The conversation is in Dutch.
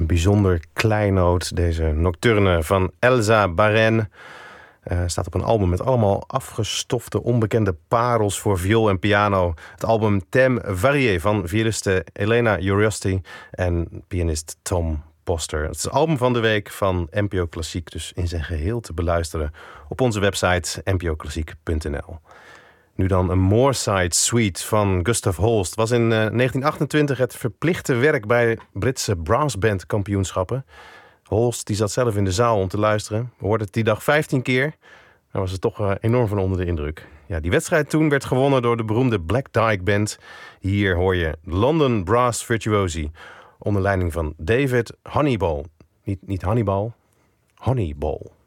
Een bijzonder kleinoot, deze nocturne van Elsa Baren. Staat op een album met allemaal afgestofte, onbekende parels voor viool en piano. Het album Thème Varié van violiste Elena Uriosti en pianist Tom Poster. Het is het album van de week van NPO Klassiek, dus in zijn geheel te beluisteren op onze website npoklassiek.nl. Nu dan een Moorside Suite van Gustav Holst. Was in 1928 het verplichte werk bij Britse brassband kampioenschappen. Holst die zat zelf in de zaal om te luisteren. We hoorden het die dag 15 keer. Daar was het toch enorm van onder de indruk. Ja, die wedstrijd toen werd gewonnen door de beroemde Black Dyke Band. Hier hoor je London Brass Virtuosi onder leiding van David Honeyball. Niet Hannibal, Honeyball.